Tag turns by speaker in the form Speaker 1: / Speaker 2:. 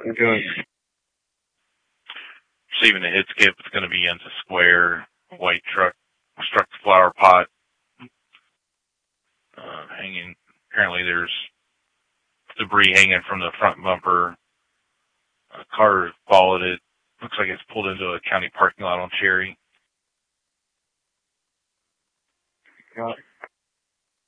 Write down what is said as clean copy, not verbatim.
Speaker 1: I'm doing.
Speaker 2: Receiving a hit skip. It's going to be into square. White truck struck the flower pot. Hanging. Apparently there's debris hanging from the front bumper. A car followed it. Looks like it's pulled into a county parking lot on Cherry.
Speaker 1: Got